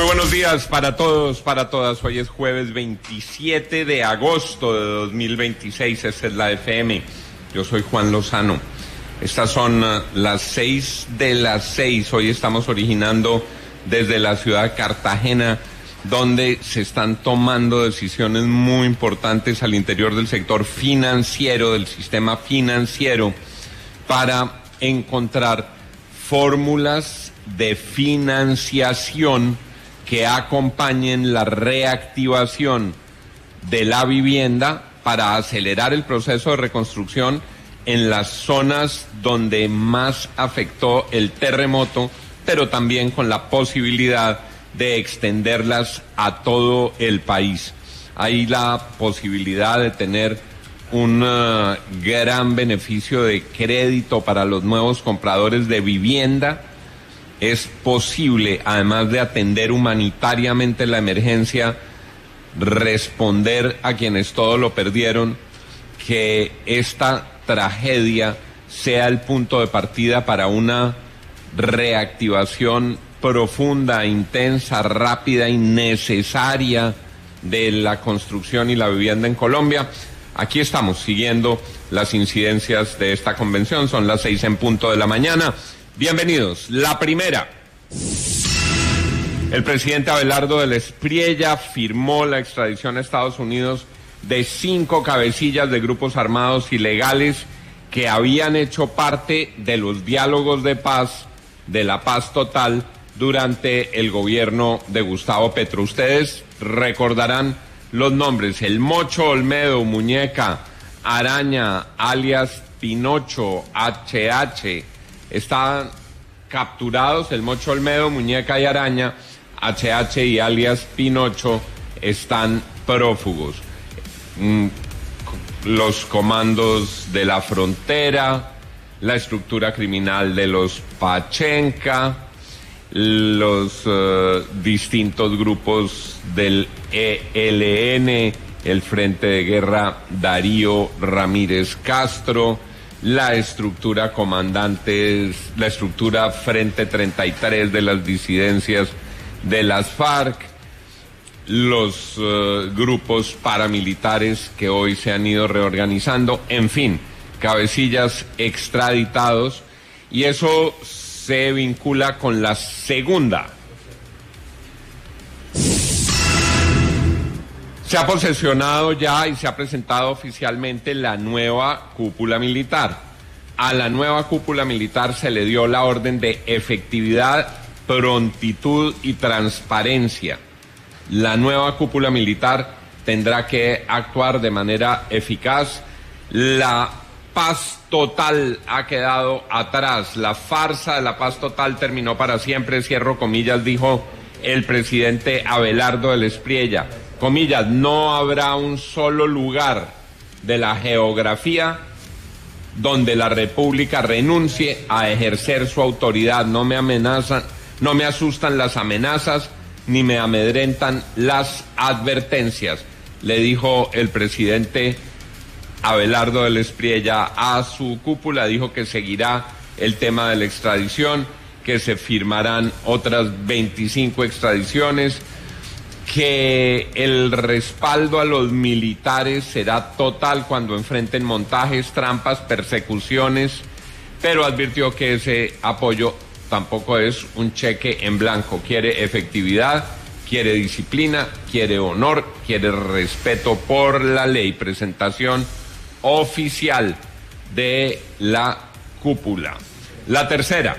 Muy buenos días para todos, para todas. Hoy es jueves 27 de agosto de 2026. Esta es la FM. Yo soy Juan Lozano. Estas son las 6 de las 6. Hoy estamos originando desde la ciudad de Cartagena, donde se están tomando decisiones muy importantes al interior del sector financiero, del sistema financiero, para encontrar fórmulas de financiación que acompañen la reactivación de la vivienda para acelerar el proceso de reconstrucción en las zonas donde más afectó el terremoto, pero también con la posibilidad de extenderlas a todo el país. Hay la posibilidad de tener un gran beneficio de crédito para los nuevos compradores de vivienda. Es posible, además de atender humanitariamente la emergencia, responder a quienes todo lo perdieron, que esta tragedia sea el punto de partida para una reactivación profunda, intensa, rápida y necesaria de la construcción y la vivienda en Colombia. Aquí estamos siguiendo las incidencias de esta convención. Son las 6 en punto de la mañana. Bienvenidos. La primera. El presidente Abelardo del Espriella firmó la extradición a Estados Unidos de 5 cabecillas de grupos armados ilegales que habían hecho parte de los diálogos de paz, de la paz total, durante el gobierno de Gustavo Petro. Ustedes recordarán los nombres: el Mocho Olmedo, Muñeca, Araña, alias Pinocho, HH. Están capturados el Mocho Olmedo, Muñeca y Araña. HH y alias Pinocho están prófugos. Los comandos de la frontera, la estructura criminal de los Pachenca, los distintos grupos del ELN, el Frente de Guerra Darío Ramírez Castro, la estructura comandantes, la estructura Frente 33 de las disidencias de las FARC, los grupos paramilitares que hoy se han ido reorganizando, en fin, cabecillas extraditados, y eso se vincula con la segunda. Se ha posesionado ya y se ha presentado oficialmente la nueva cúpula militar. A la nueva cúpula militar se le dio la orden de efectividad, prontitud y transparencia. La nueva cúpula militar tendrá que actuar de manera eficaz. La paz total ha quedado atrás. La farsa de la paz total terminó para siempre, cierro comillas, dijo el presidente Abelardo del Espriella. Comillas, no habrá un solo lugar de la geografía donde la República renuncie a ejercer su autoridad. No me amenazan, no me asustan las amenazas, ni me amedrentan las advertencias, le dijo el presidente Abelardo del Espriella a su cúpula. Dijo que seguirá el tema de la extradición, que se firmarán otras 25 extradiciones, que el respaldo a los militares será total cuando enfrenten montajes, trampas, persecuciones, pero advirtió que ese apoyo tampoco es un cheque en blanco. Quiere efectividad, quiere disciplina, quiere honor, quiere respeto por la ley. Presentación oficial de la cúpula. La tercera.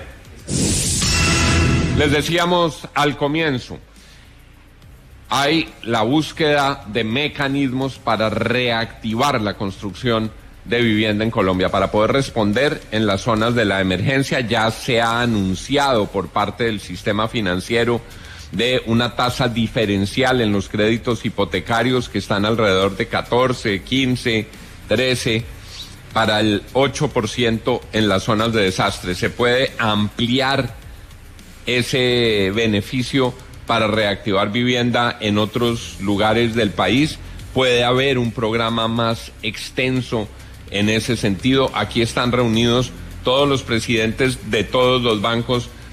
Les decíamos al comienzo, hay la búsqueda de mecanismos para reactivar la construcción de vivienda en Colombia, para poder responder en las zonas de la emergencia. Ya se ha anunciado por parte del sistema financiero de una tasa diferencial en los créditos hipotecarios que están alrededor de 14, 15, 13, para el 8% en las zonas de desastre. Se puede ampliar ese beneficio para reactivar vivienda en otros lugares del país. Puede haber un programa más extenso en ese sentido. Aquí están reunidos todos los presidentes de todos los bancos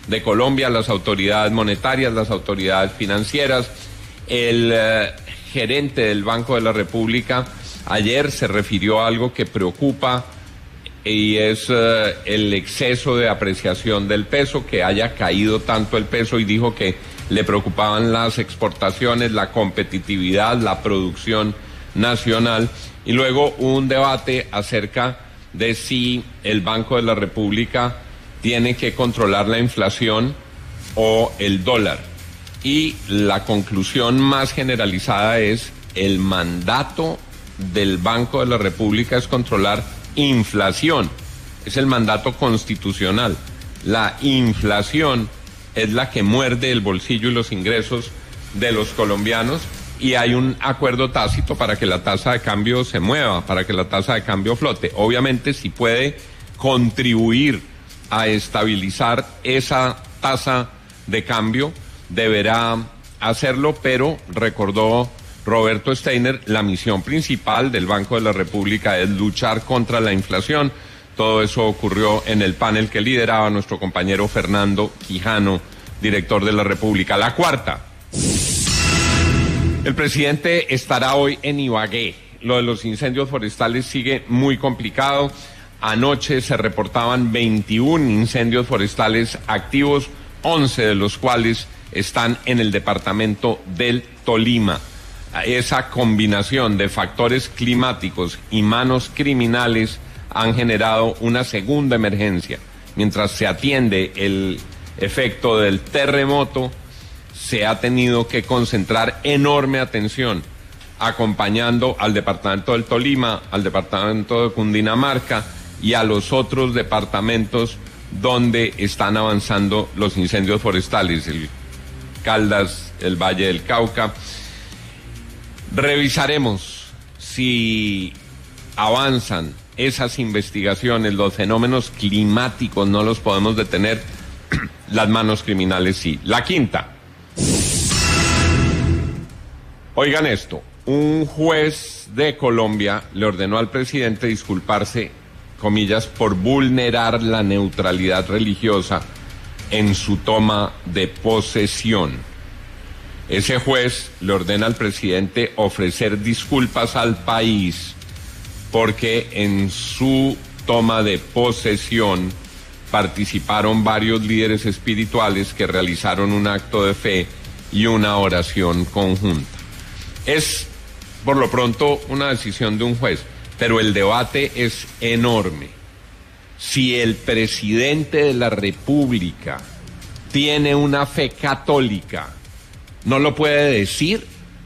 de Colombia, las autoridades monetarias, las autoridades financieras. El gerente del Banco de la República ayer se refirió a algo que preocupa y es el exceso de apreciación del peso, que haya caído tanto el peso, y dijo que le preocupaban las exportaciones, la competitividad, la producción nacional, y luego un debate acerca de si el Banco de la República tiene que controlar la inflación o el dólar. Y la conclusión más generalizada es: el mandato del Banco de la República es controlar inflación, es el mandato constitucional. La inflación es la que muerde el bolsillo y los ingresos de los colombianos, y hay un acuerdo tácito para que la tasa de cambio se mueva, para que la tasa de cambio flote. Obviamente, si puede contribuir a estabilizar esa tasa de cambio, deberá hacerlo, pero recordó Roberto Steiner, la misión principal del Banco de la República es luchar contra la inflación. Todo eso ocurrió en el panel que lideraba nuestro compañero Fernando Quijano, director de La República. La cuarta: el presidente estará hoy en Ibagué. Lo de los incendios forestales sigue muy complicado. Anoche se reportaban 21 incendios forestales activos, 11 de los cuales están en el departamento del Tolima. Esa combinación de factores climáticos y manos criminales han generado una segunda emergencia. Mientras se atiende el efecto del terremoto, se ha tenido que concentrar enorme atención acompañando al departamento del Tolima, al departamento de Cundinamarca y a los otros departamentos donde están avanzando los incendios forestales, el Caldas, el Valle del Cauca. Revisaremos si avanzan esas investigaciones. Los fenómenos climáticos no los podemos detener, las manos criminales sí. La quinta: oigan esto, un juez de Colombia le ordenó al presidente disculparse, comillas, por vulnerar la neutralidad religiosa en su toma de posesión. Ese juez le ordena al presidente ofrecer disculpas al país porque en su toma de posesión participaron varios líderes espirituales que realizaron un acto de fe y una oración conjunta. Es, por lo pronto, una decisión de un juez, pero el debate es enorme. Si el presidente de la República tiene una fe católica, ¿no lo puede decir?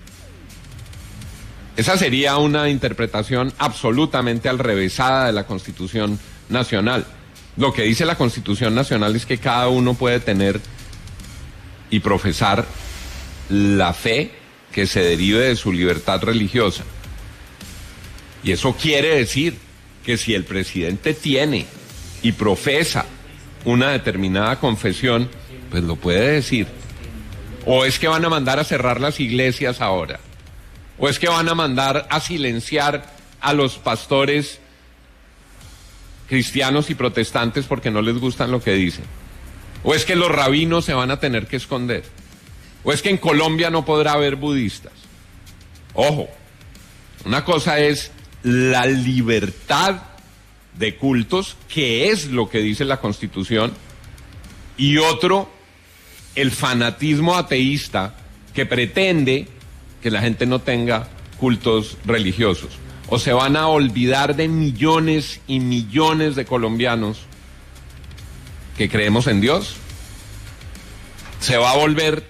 Esa sería una interpretación absolutamente alrevesada de la Constitución Nacional. Lo que dice la Constitución Nacional es que cada uno puede tener y profesar la fe que se derive de su libertad religiosa. Y eso quiere decir que si el presidente tiene y profesa una determinada confesión, pues lo puede decir. ¿O es que van a mandar a cerrar las iglesias ahora? ¿O es que van a mandar a silenciar a los pastores cristianos y protestantes porque no les gustan lo que dicen? ¿O es que los rabinos se van a tener que esconder? ¿O es que en Colombia no podrá haber budistas? Ojo, una cosa es la libertad de cultos, que es lo que dice la Constitución, y otro, el fanatismo ateísta que pretende que la gente no tenga cultos religiosos. O se van a olvidar de millones y millones de colombianos que creemos en Dios. Se va a volver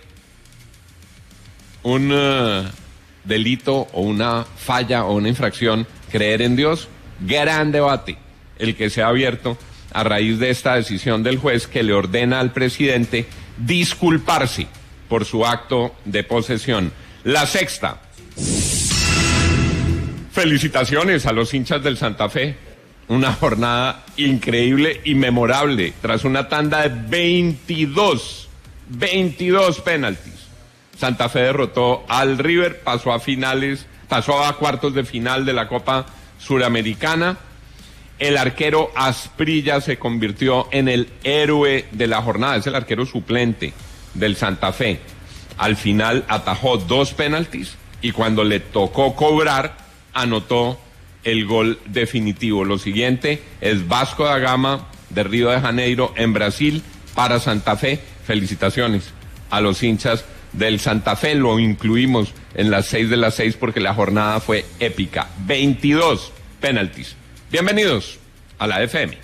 un delito o una falla o una infracción creer en Dios. Gran debate el que se ha abierto a raíz de esta decisión del juez que le ordena al presidente disculparse por su acto de posesión. La sexta: felicitaciones a los hinchas del Santa Fe. Una jornada increíble y memorable tras una tanda de 22 penaltis. Santa Fe derrotó al River, pasó a cuartos de final de la Copa Suramericana El arquero Asprilla se convirtió en el héroe de la jornada, es el arquero suplente del Santa Fe. Al final atajó 2 penaltis y cuando le tocó cobrar, anotó el gol definitivo. Lo siguiente es Vasco da Gama de Río de Janeiro en Brasil para Santa Fe. Felicitaciones a los hinchas del Santa Fe, lo incluimos en las 6 de las 6 porque la jornada fue épica. 22 penaltis. Bienvenidos a la FM.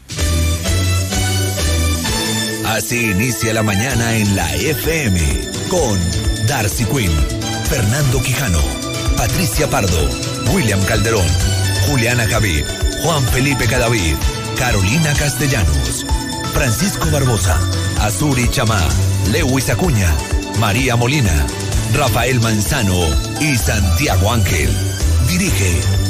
Así inicia la mañana en la FM con Darcy Quinn, Fernando Quijano, Patricia Pardo, William Calderón, Juliana Javid, Juan Felipe Cadavid, Carolina Castellanos, Francisco Barbosa, Azuri Chamá, Lewis Acuña, María Molina, Rafael Manzano y Santiago Ángel. Dirige